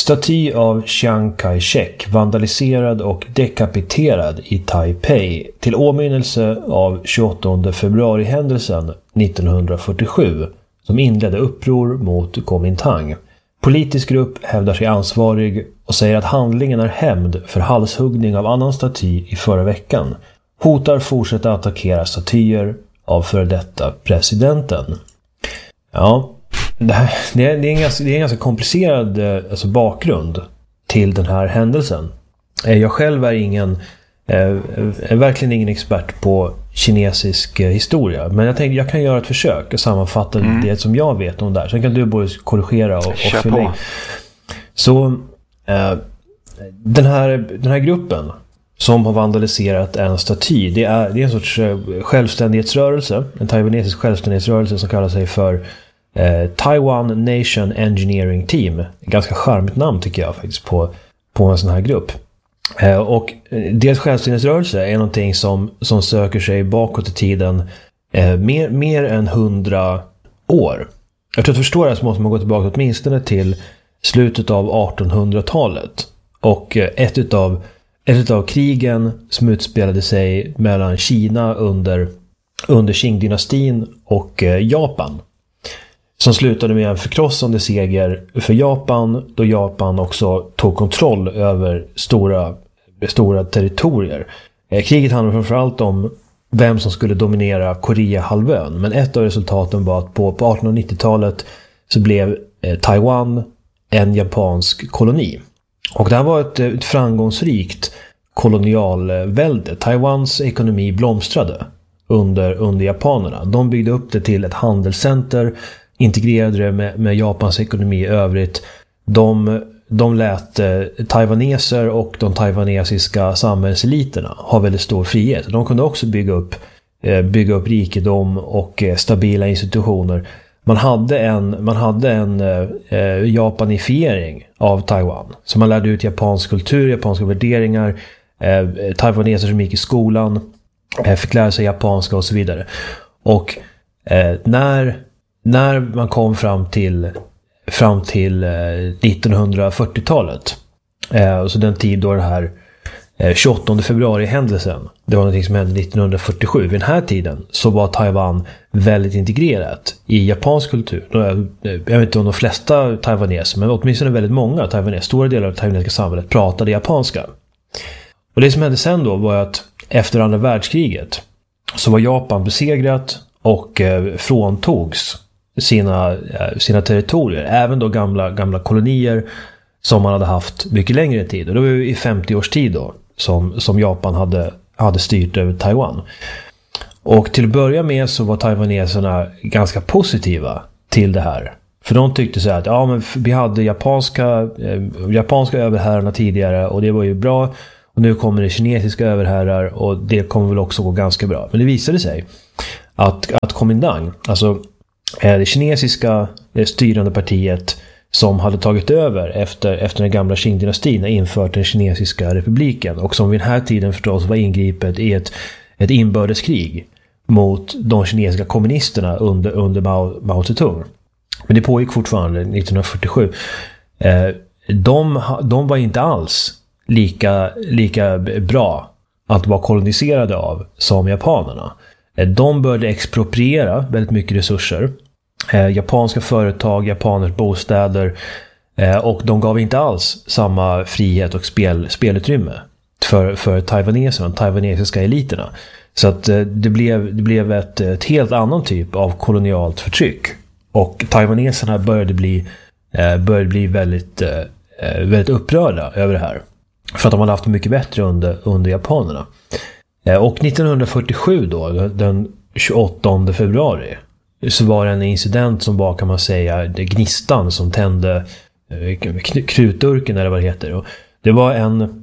Staty av Chiang Kai-shek vandaliserad och dekapiterad i Taipei till åminnelse av 28 februari-händelsen 1947 som inledde uppror mot Kuomintang. Politisk grupp hävdar sig ansvarig och säger att handlingen är hämnd för halshuggning av annan staty i förra veckan. Hotar fortsätta attackera statyer av före detta presidenten. Ja, det är en ganska komplicerad bakgrund till den här händelsen. Jag själv är verkligen ingen expert på kinesisk historia, men jag tänkte jag kan göra ett försök och sammanfatta det som jag vet om det här. Sen kan du både korrigera och fylla i. Så den här gruppen som har vandaliserat en staty, det är en sorts självständighetsrörelse, en taiwanesisk självständighetsrörelse som kallar sig för Taiwan Nation Engineering Team. Ganska charmigt namn tycker jag faktiskt på en sån här grupp. Och deras självständighetsrörelse är någonting som söker sig bakåt i tiden mer än 100 år. Jag tror att förstå det så måste man gå tillbaka åtminstone till slutet av 1800-talet. Och ett av krigen som utspelade sig mellan Kina under Qing-dynastin och Japan. Som slutade med en förkrossande seger för Japan, då Japan också tog kontroll över stora territorier. Kriget handlade framförallt om vem som skulle dominera Koreahalvön. Men ett av resultaten var att på 1890-talet så blev Taiwan en japansk koloni. Och det här var ett framgångsrikt kolonialvälde. Taiwans ekonomi blomstrade under japanerna. De byggde upp det till ett handelscenter, integrerade det med Japans ekonomi i övrigt. De lät taiwaneser och de taiwanesiska samhällseliterna ha väldigt stor frihet. De kunde också bygga upp rikedom och stabila institutioner. Man hade en japanifiering av Taiwan. Så man lärde ut japansk kultur, japanska värderingar. Taiwaneser som gick i skolan fick lära sig japanska och så vidare. Och när man kom fram till 1940-talet, så den tid då det här 28 februari-händelsen, det var något som hände 1947. Vid den här tiden så var Taiwan väldigt integrerat i japansk kultur. Jag vet inte om de flesta taiwaneser, men åtminstone väldigt många taiwaneser, stora delar av det taiwanesiska samhället pratade japanska. Och det som hände sen då var att efter andra världskriget så var Japan besegrat och fråntogs sina territorier. Även då gamla kolonier som man hade haft mycket längre tid. Och det var ju i 50 års tid då som Japan hade styrt över Taiwan. Och till att börja med så var taiwaneserna ganska positiva till det här. För de tyckte så här att men vi hade japanska överherrarna tidigare och det var ju bra. Och nu kommer det kinesiska överherrar och det kommer väl också gå ganska bra. Men det visade sig att Kuomintang, alltså det kinesiska styrande partiet som hade tagit över efter den gamla Qing-dynastin, infört den kinesiska republiken och som vid den här tiden förstås var ingripet i ett inbördeskrig mot de kinesiska kommunisterna under Mao Zedong. Men det pågick fortfarande 1947. De var inte alls lika bra att vara koloniserade av som japanerna. De började expropriera väldigt mycket resurser. Japanska företag, japaners bostäder, och de gav inte alls samma frihet och spelutrymme för taiwaneserna, de taiwanesiska eliterna. Så att det blev ett helt annan typ av kolonialt förtryck. Och taiwaneserna började bli väldigt upprörda över det här. För att de hade haft det mycket bättre under japanerna. Och 1947 då, den 28 februari, så var det en incident som var, kan man säga, det gnistan som tände krutdurken eller vad det heter. Och det var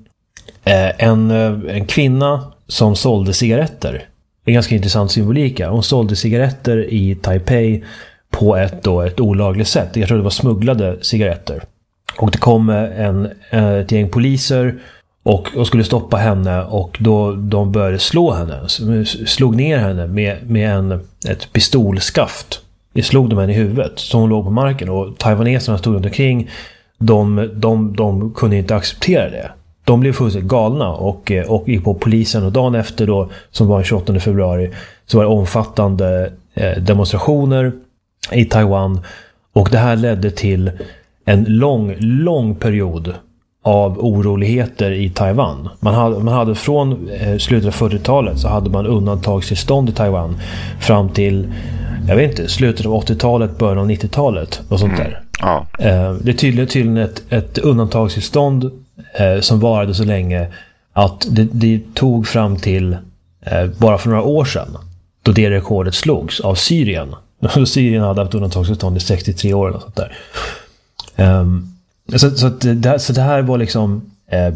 en kvinna som sålde cigaretter. En ganska intressant symbolik. Hon sålde cigaretter i Taipei på ett olagligt sätt. Jag tror det var smugglade cigaretter. Och det kom ett gäng poliser och skulle stoppa henne, och då de började slog ner henne med ett pistolskaft. Det slog de henne i huvudet så hon låg på marken, och taiwaneserna stod runt omkring. de kunde inte acceptera det. De blev fullständigt galna och gick på polisen, och dagen efter då, som var den 28 februari, så var det omfattande demonstrationer i Taiwan, och det här ledde till en lång period av oroligheter i Taiwan. Man hade från slutet av 40-talet så hade man undantagstillstånd i Taiwan fram till, jag vet inte, slutet av 80-talet, början av 90-talet och sånt där. Ja. Det är tydligen ett undantagstillstånd som varade så länge att det tog fram till bara för några år sedan, då det rekordet slogs av Syrien. Syrien hade haft undantagstillstånd i 63 år och sånt där. Så det här var liksom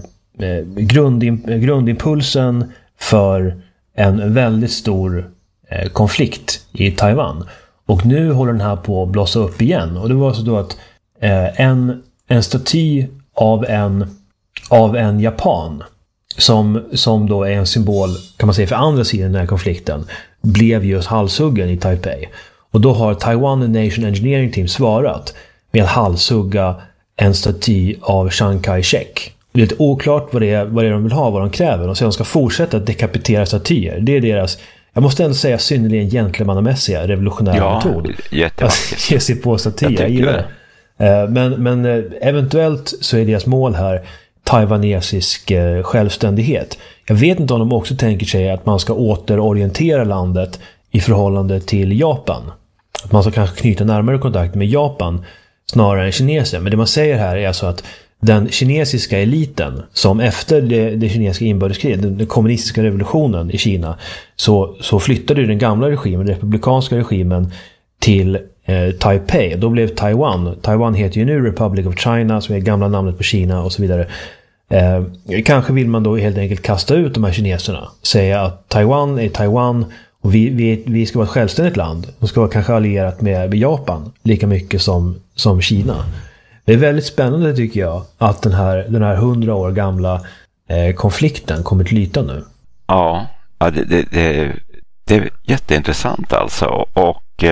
grundimpulsen för en väldigt stor konflikt i Taiwan. Och nu håller den här på att blossa upp igen. Och det var så då att en staty av en japan som då är en symbol, kan man säga, för andra sidan den här konflikten, blev just halshuggen i Taipei. Och då har Taiwan Nation Engineering Team svarat med att halshugga en staty av Chiang Kai-shek. Det är lite oklart vad det är de vill ha, vad de kräver. De säger att de ska fortsätta att dekapitera statyer. Det är deras, jag måste ändå säga, synnerligen gentlemannamässiga revolutionära metod. Jättevackert. Att ge sig på statyer. Men eventuellt så är deras mål här taiwanesisk självständighet. Jag vet inte om de också tänker sig att man ska återorientera landet i förhållande till Japan. Att man ska kanske knyta närmare kontakt med Japan snarare än kineser. Men det man säger här är alltså att den kinesiska eliten, som efter det kinesiska inbördeskriget, den kommunistiska revolutionen i Kina, så flyttade den gamla regimen, den republikanska regimen, till Taipei. Då blev Taiwan heter ju nu Republic of China, som är gamla namnet på Kina och så vidare. Kanske vill man då helt enkelt kasta ut de här kineserna. Säga att Taiwan är Taiwan och vi ska vara ett självständigt land. De ska vara kanske allierat med Japan lika mycket som Kina. Det är väldigt spännande, tycker jag, att den här 100 år gamla konflikten kommer till ytan nu. Ja, det är jätteintressant alltså. Och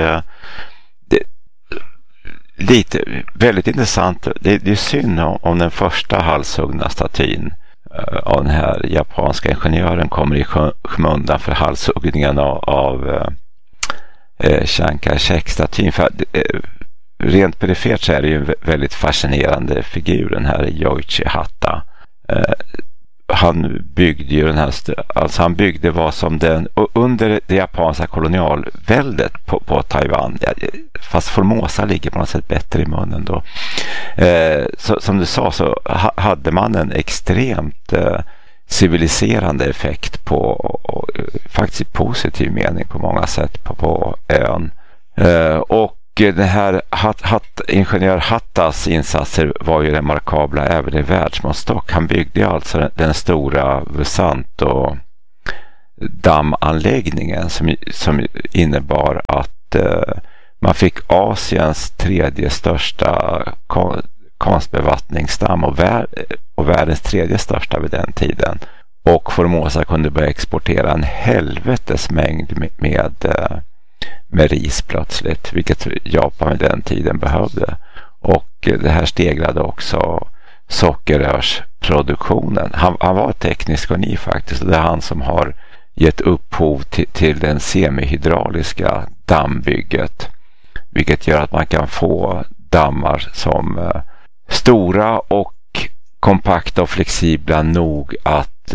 lite väldigt intressant. Det är synd om den första halshuggna statyn av den här japanska ingenjören kommer i skymundan för halshuggningen av Chiang Kai-shek-statyn. För rent perifert så är det ju en väldigt fascinerande figur, den här Yoichi Hatta. Han byggde ju han byggde vad som under det japanska kolonialväldet på Taiwan, fast Formosa ligger på något sätt bättre i munnen då. Som du sa, så hade man en extremt civiliserande effekt på faktiskt i positiv mening på många sätt på ön. Och den här ingenjör Hattas insatser var ju remarkabla även i världsmåttstock. Han byggde alltså den stora Vusanto dammanläggningen som innebar att man fick Asiens tredje största konstbevattningsdamm och världens tredje största vid den tiden. Och Formosa kunde börja exportera en helvetes mängd med ris plötsligt, vilket Japan vid den tiden behövde. Och det här stegrade också sockerrörsproduktionen. Han var teknisk geni faktiskt, och det är han som har gett upphov till den semihydrauliska dammbygget, vilket gör att man kan få dammar som stora och kompakta och flexibla nog att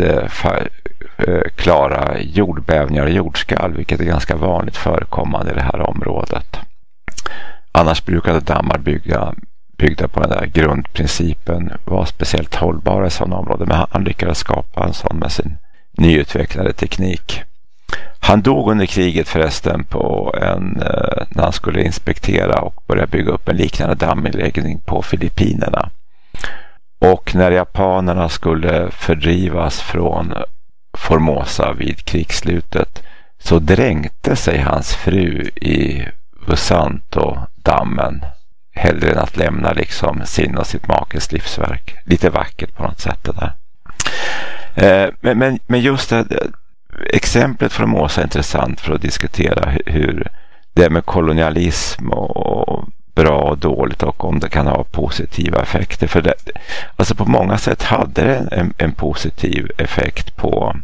klara jordbävningar och jordskalv, vilket är ganska vanligt förekommande i det här området. Annars brukade dammar byggda på den där grundprincipen vara speciellt hållbara i sådana områden, men han lyckades skapa en sån med sin nyutvecklade teknik. Han dog under kriget förresten när han skulle inspektera och börja bygga upp en liknande dammanläggning på Filippinerna. Och när japanerna skulle fördrivas från Formosa vid krigsslutet så dränkte sig hans fru i Vusanto-dammen hellre än att lämna liksom sin och sitt makes livsverk. Lite vackert på något sätt det där. Men just det exemplet från Formosa är intressant för att diskutera hur det med kolonialism och bra och dåligt och om det kan ha positiva effekter. För det, alltså på många sätt hade det en positiv effekt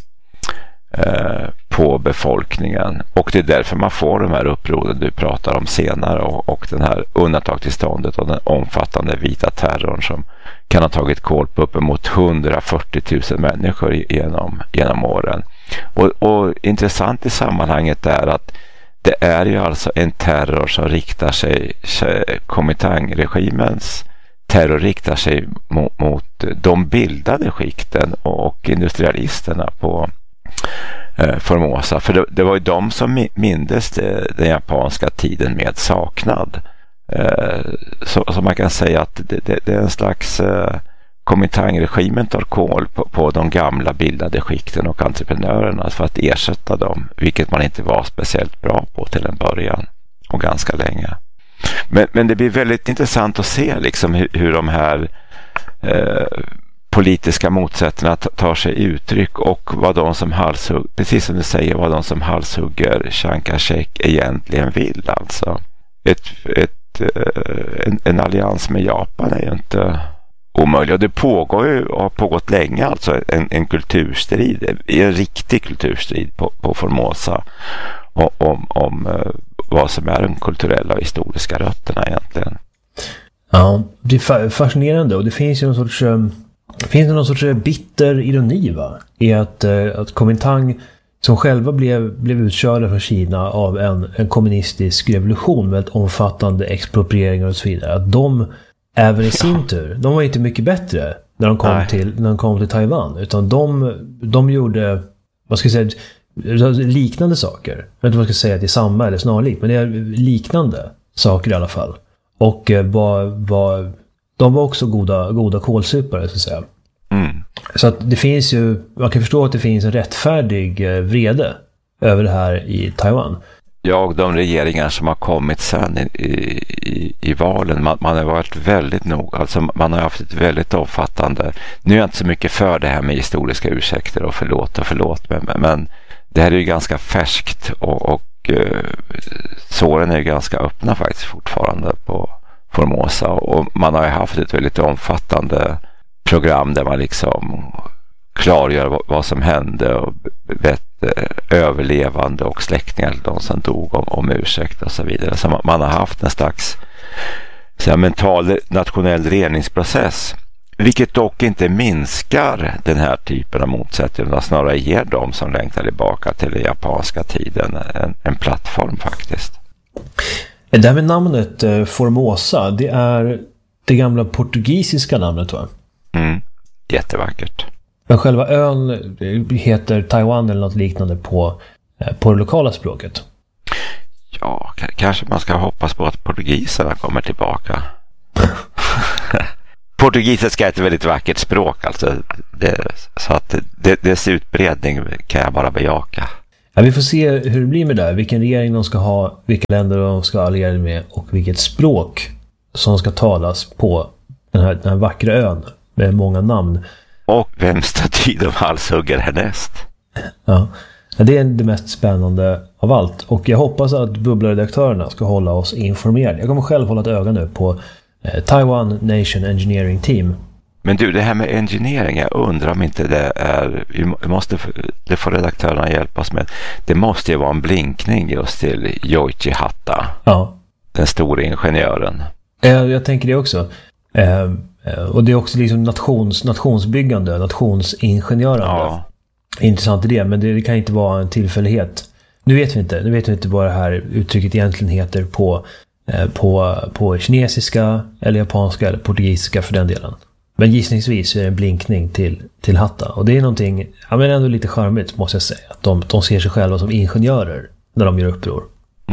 på befolkningen, och det är därför man får de här upproren du pratar om senare, och den här undantagstillståndet och den omfattande vita terrorn som kan ha tagit kål på uppemot 140 000 människor genom åren. Och intressant i sammanhanget är att det är ju alltså en terror som riktar sig, Kuomintang-regimens terror riktar sig mot de bildade skikten och industrialisterna på Formosa. För det var ju de som mindes den japanska tiden med saknad. Så man kan säga att det är en slags Kuomintang-regimen tar kål på de gamla bildade skikten och entreprenörerna för att ersätta dem, vilket man inte var speciellt bra på till en början och ganska länge. Men det blir väldigt intressant att se liksom hur de här politiska motsättningarna tar sig uttryck, och vad de som precis som du säger, vad de som halshugger Chiang Kai-shek egentligen vill. Alltså en allians med Japan är ju inte omöjlig, och det pågår ju och har pågått länge, alltså en kulturstrid, en riktig kulturstrid på Formosa om vad som är de kulturella och historiska rötterna egentligen. Ja, det är fascinerande, och det finns ju någon sorts bitter ironi, va? I att Kuomintang, som själva blev utkörda från Kina av en kommunistisk revolution med ett omfattande exproprieringar och så vidare, att de även i sin tur, de var inte mycket bättre när de kom till Taiwan, utan de gjorde, vad ska jag säga, liknande saker. Jag vet inte vad jag ska säga att det är samma eller snarlikt, men det är liknande saker i alla fall. Och de var också goda kålsupare, så att säga. Så att det finns ju, man kan förstå att det finns en rättfärdig vrede över det här i Taiwan. Ja, och de regeringar som har kommit sen i valen, man har varit väldigt nog, alltså man har haft ett väldigt omfattande, nu är jag inte så mycket för det här med historiska ursäkter och förlåt, men det här är ju ganska färskt, och såren är ju ganska öppna faktiskt fortfarande på Formosa, och man har ju haft ett väldigt omfattande program där man liksom klargör vad som hände och överlevande och släktingar, de som dog, om ursäkt och så vidare. Så man har haft en slags mental nationell reningsprocess, vilket dock inte minskar den här typen av motsättningar, snarare ger de som längtar tillbaka till den japanska tiden en plattform faktiskt. Det här med namnet Formosa, det är det gamla portugisiska namnet, va? Jättevackert. Men själva ön heter Taiwan eller något liknande på det lokala språket. Ja, kanske man ska hoppas på att portugiserna kommer tillbaka. Portugisiska är ett väldigt vackert språk, alltså. Så att dess utbredning kan jag bara bejaka. Ja, vi får se hur det blir med det här. Vilken regering de ska ha, vilka länder de ska alliera med och vilket språk som ska talas på den här vackra ön med många namn. Och vem staty de halshugger härnäst? Ja, det är det mest spännande av allt. Och jag hoppas att bubblaredaktörerna ska hålla oss informerade. Jag kommer själv hålla ett öga nu på Taiwan Nation Engineering Team. Men du, det här med engineering, jag undrar om inte det är, det får redaktörerna hjälpa oss med. Det måste ju vara en blinkning just till Yoichi Hatta. Ja. Den stora ingenjören. Jag tänker det också. Och det är också liksom nationsbyggande, nationsingenjörande. Ja. Intressant idé, men det kan inte vara en tillfällighet. Nu vet vi inte vad det här uttrycket egentligen heter på kinesiska eller japanska eller portugisiska för den delen. Men gissningsvis är det en blinkning till Hatta. Och det är någonting, ja, men ändå lite charmigt måste jag säga. Att de ser sig själva som ingenjörer när de gör uppror.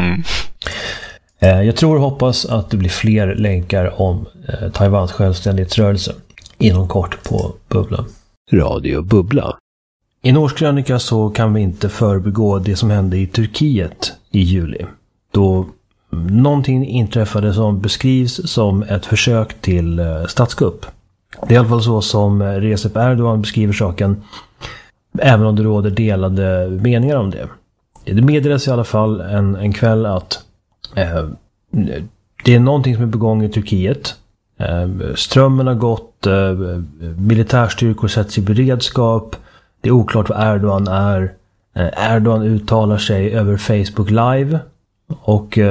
Jag tror och hoppas att det blir fler länkar om Taiwans självständighetsrörelse inom kort på Bubbla. Radio Bubbla. I en årskrönika så kan vi inte förbigå det som hände i Turkiet i juli. Då någonting inträffade som beskrivs som ett försök till statskupp. Det är i alla fall så som Recep Erdogan beskriver saken, även om det råder delade meningar om det. Det meddelas i alla fall en kväll att Det är någonting som är på gång i Turkiet. Strömmen har gått, militärstyrkor sätts i beredskap. Det är oklart vad Erdogan är. Erdogan uttalar sig över Facebook Live. Och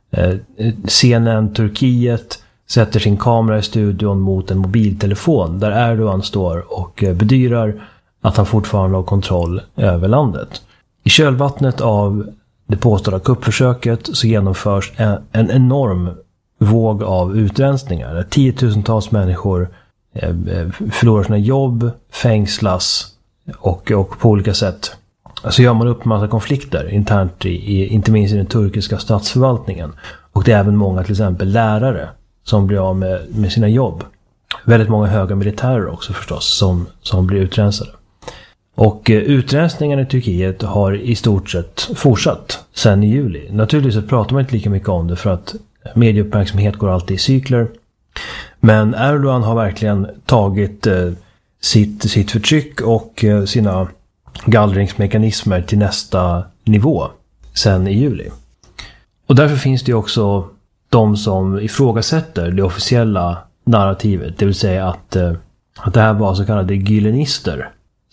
CNN Turkiet sätter sin kamera i studion mot en mobiltelefon där Erdogan står och bedyrar att han fortfarande har kontroll över landet. I kölvattnet av det påstådda kuppförsöket så genomförs en enorm våg av utrensningar. Där 10-tusentals människor förlorar sina jobb, fängslas och på olika sätt så gör man upp en massa konflikter internt inte minst i den turkiska statsförvaltningen. Och det är även många till exempel lärare som blir av med sina jobb. Väldigt många höga militärer också förstås som blir utrensade. Och utrensningen i Turkiet har i stort sett fortsatt sedan i juli. Naturligtvis så pratar man inte lika mycket om det för att medieuppmärksamhet går alltid i cykler. Men Erdogan har verkligen tagit sitt förtryck och sina gallringsmekanismer till nästa nivå sedan i juli. Och därför finns det ju också de som ifrågasätter det officiella narrativet. Det vill säga att det här var så kallade gylenister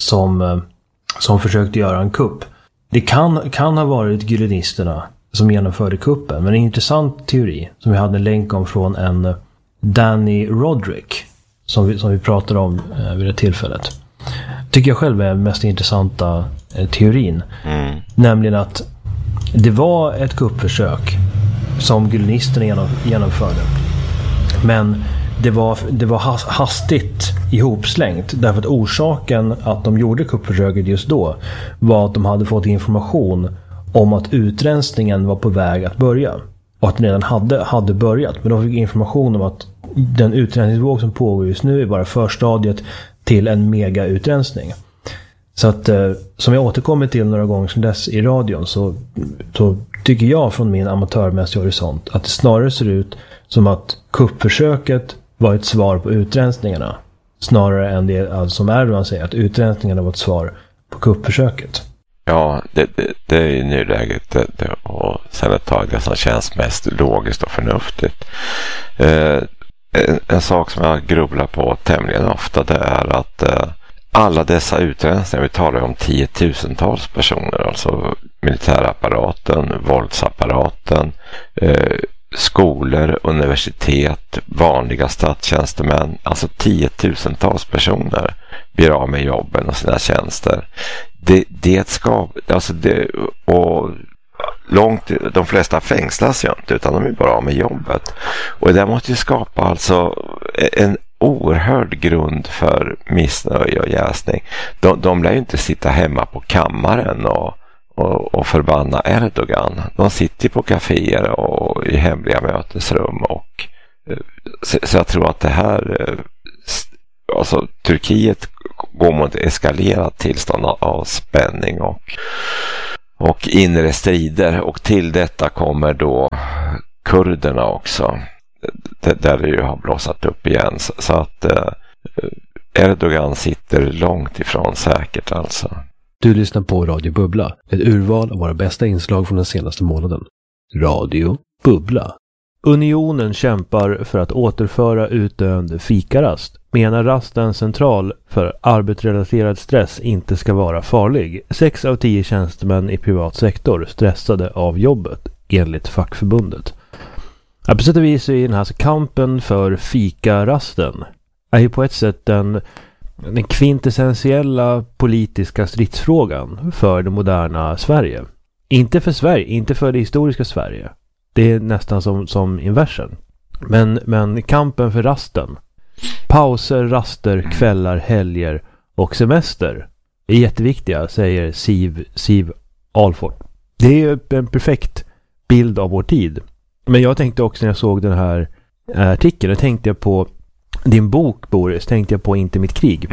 som försökte göra en kupp. Det kan ha varit gylenisterna som genomförde kuppen. Men en intressant teori som vi hade en länk om från en Danny Roderick som vi pratade om vid det tillfället. Tycker jag själv är den mest intressanta teorin. Nämligen att det var ett kuppförsök som gylenisterna genomförde. Men det var hastigt ihopslängt därför att orsaken att de gjorde kuppförsöket just då var att de hade fått information om att utrensningen var på väg att börja och att den redan hade börjat, men de fick information om att den utrensningsvåg som pågår just nu är bara förstadiet till en mega utrensning. Så att som jag återkommer till några gånger sedan dess i radion så tycker jag från min amatörmässiga horisont att det snarare ser ut som att kuppförsöket var ett svar på utrensningarna snarare än det alltså, som Erdogan säger att utrensningarna var ett svar på kuppförsöket. Ja, det är i nuläget och sen ett tag det som känns mest logiskt och förnuftigt. En sak som jag grubblar på tämligen ofta det är att alla dessa utrensningar, vi talar om 10-tusentals personer, alltså militärapparaten, våldsapparaten, skolor, universitet, vanliga statstjänstemän, alltså 10-tusentals personer blir av med jobben och sina tjänster. Och de flesta fängslas ju inte utan de är bara av med jobbet. Och det måste ju skapa alltså en oerhörd grund för missnöje och jäsning. De lär ju inte sitta hemma på kammaren och förbanna Erdogan. De sitter på kaféer och i hemliga mötesrum och så jag tror att det här alltså Turkiet går mot eskalerat tillstånd av spänning och inre strider, och till detta kommer då kurderna också där det ju har blossat upp igen, så att Erdogan sitter långt ifrån säkert alltså. Du lyssnar på Radio Bubbla, ett urval av våra bästa inslag från den senaste månaden. Radio Bubbla. Unionen kämpar för att återföra utdöende fikarast. Menar rasten central för arbetsrelaterad stress inte ska vara farlig. 6 av 10 tjänstemän i privat sektor stressade av jobbet, enligt fackförbundet. På sätt och vis i den här kampen för fikarasten är ju på ett sätt den kvintessentiella politiska stridsfrågan för det moderna Sverige. Inte för Sverige, inte för det historiska Sverige. Det är nästan som inversen. Men kampen för rasten. Pauser, raster, kvällar, helger och semester är jätteviktiga, säger Siv Alfort. Det är ju en perfekt bild av vår tid. Men jag tänkte också när jag såg den här artikeln, då tänkte jag på din bok, Boris, tänkte jag på Inte mitt krig.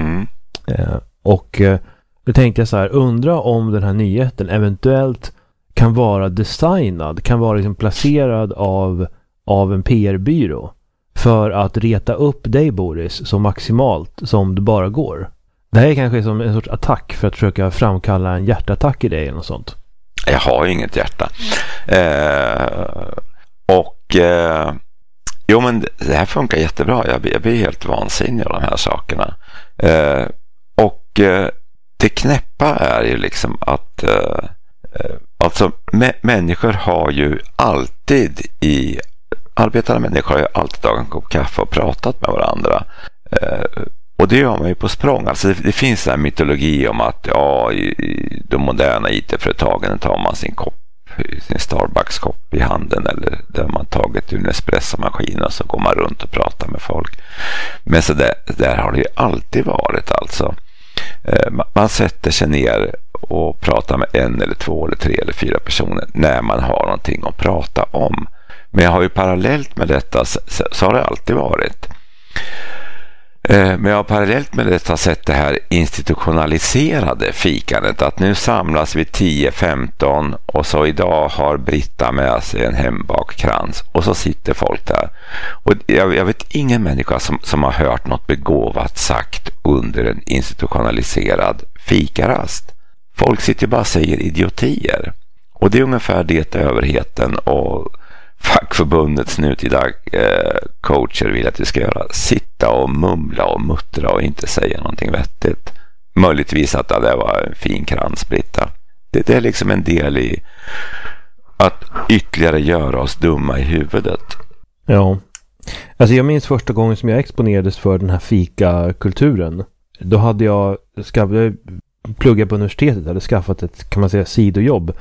Då tänkte jag så här, undra om den här nyheten eventuellt kan vara designad, kan vara liksom placerad av en PR-byrå för att reta upp dig, Boris, så maximalt som det bara går. Det här är kanske som en sorts attack för att försöka framkalla en hjärtattack i dig eller något sånt. Jag har ju inget hjärta. Jo, men det här funkar jättebra. Jag blir helt vansinnig av de här sakerna. Det knäppa är ju liksom att alltså människor har ju alltid arbetande människor har ju alltid tagit en kopp kaffe och pratat med varandra. Och det gör man ju på språng. Alltså det finns en mytologi om att i de moderna IT-företagen tar man sin Starbucks-kopp i handen, eller där man tagit ur en espressomaskin och så går man runt och pratar med folk. Men så där har det ju alltid varit alltså. Man sätter sig ner och pratar med 1 eller 2 eller 3 eller 4 personer när man har någonting att prata om. Men jag har ju parallellt med detta så har det alltid varit. Men jag har parallellt med detta sett det här institutionaliserade fikandet, att nu samlas vi 10-15 och så idag har Britta med sig en hembakkrans och så sitter folk där. Och jag vet ingen människa som har hört något begåvat sagt under en institutionaliserad fikarast. Folk sitter bara och säger idiotier. Och det är ungefär det överheten och fackförbundets nutida coacher vill att vi ska göra. Sitta och mumla och muttra och inte säga någonting vettigt. Möjligtvis att det var en fin krans, Britta. Det är liksom en del i att ytterligare göra oss dumma i huvudet. Ja. Alltså jag minns första gången som jag exponerades för den här fika-kulturen. Då hade jag pluggat på universitetet, hade skaffat ett, kan man säga, sidojobb.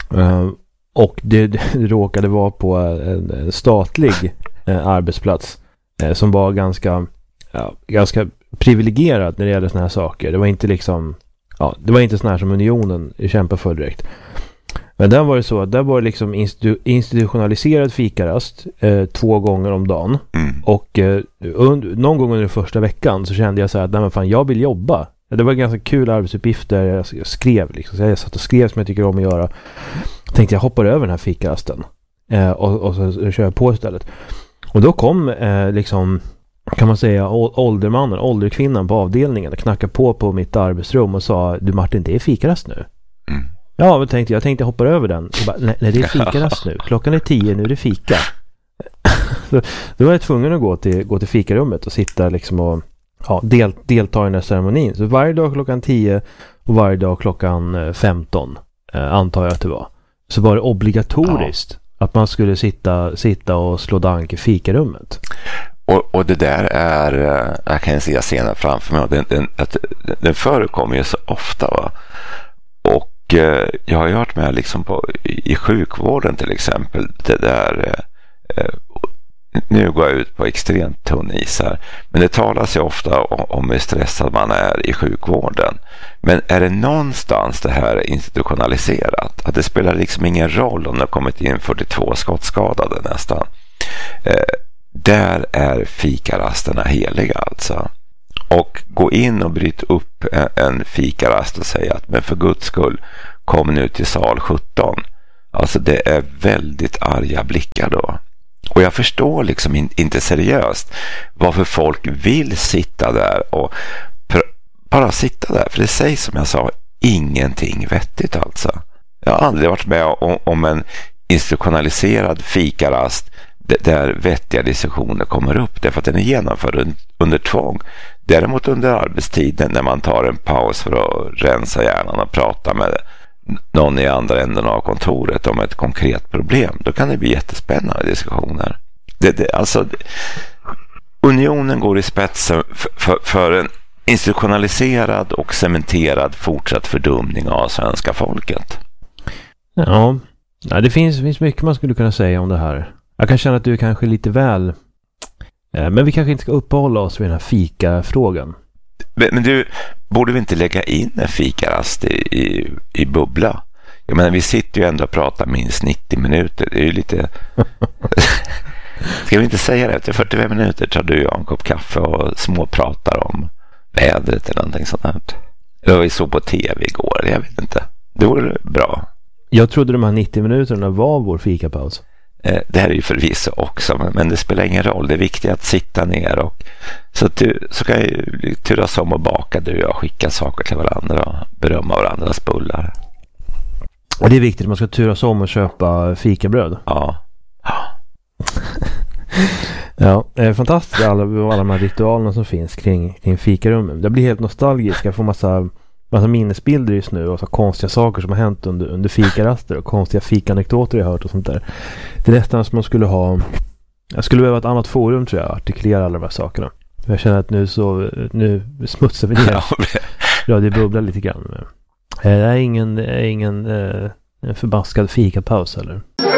Och det råkade vara på en statlig arbetsplats som var ganska privilegierad när det gäller såna här saker. Det var inte liksom, det var inte såna här som Unionen kämpar för direkt. Men där var det så att där var det liksom institutionaliserad fikarast 2 gånger om dagen. Och någon gång under den första veckan så kände jag så här att nej, men fan, jag vill jobba. Det var ganska kul arbetsuppgifter. Jag skrev liksom. Så jag satt och skrev som jag tycker om att göra. Tänkte jag hoppar över den här fikarasten. Och så kör jag på istället. Och då kom liksom, kan man säga, ålderkvinnan på avdelningen och knackade på mitt arbetsrum och sa: du Martin, det är fikarast nu. Ja, men jag tänkte jag hoppar över den. Och bara, nej, det är fikarast nu. Klockan är 10, nu är det fika. Då var jag tvungen att gå till fikarummet och sitta liksom och delta i den här ceremonin. Så varje dag klockan 10 och varje dag klockan 15 antar jag att det var det obligatoriskt att man skulle sitta och slå dank i fikarummet. Och det där är, jag kan se scenen framför mig, den förekommer ju så ofta, va? Och jag har hört med liksom i sjukvården till exempel, det där, nu går jag ut på extremt tunn is här, men det talas ju ofta om hur stressad man är i sjukvården. Men är det någonstans det här institutionaliserat, att det spelar liksom ingen roll om det har kommit in 42 skottskadade nästan, där är fikarasterna heliga alltså. Och gå in och bryt upp en fikarast och säga att men för Guds skull, kom nu till sal 17. Alltså det är väldigt arga blickar då. Och jag förstår liksom inte seriöst varför folk vill sitta där och bara sitta där. För det sägs, som jag sa, ingenting vettigt alltså. Jag har aldrig varit med om en institutionaliserad fikarast där vettiga diskussioner kommer upp. Därför att den är genomförd under tvång. Däremot under arbetstiden, när man tar en paus för att rensa hjärnan och prata med någon i andra änden av kontoret om ett konkret problem, då kan det bli jättespännande diskussioner. Alltså, unionen går i spetsen för en institutionaliserad och cementerad fortsatt fördumning av svenska folket. Ja, det finns mycket man skulle kunna säga om det här. Jag kan känna att du är kanske lite väl, men vi kanske inte ska uppehålla oss vid den här fika-frågan. Men du, borde vi inte lägga in en fikarast i bubbla? Jag menar, vi sitter ju ändå och pratar minst 90 minuter. Det är ju lite... Ska vi inte säga det? Efter 45 minuter tar du och jag en kopp kaffe och småpratar om vädret eller någonting sånt här. Eller vi såg på tv igår, jag vet inte. Det vore bra. Jag trodde de här 90 minuterna var vår fikapaus. Det här är ju förvisso också, men det spelar ingen roll. Det är viktigt att sitta ner och så kan ju turas om och baka, du och jag, skicka saker till varandra och berömma varandras bullar. Och det är viktigt, man ska turas om och köpa fikabröd. Ja. Ja, fantastiskt alla de här ritualerna som finns kring fikarummen. Jag blir helt nostalgisk. Jag får massa minnesbilder just nu och så konstiga saker som har hänt under fikaraster och konstiga fikanekdoter jag har hört och sånt där. Det är nästan som jag skulle behöva ett annat forum tror jag, artikulera alla de här sakerna. Jag känner att nu smutsar vi ner Radio Bubbla lite grann. Det är ingen förbaskad fikapaus eller?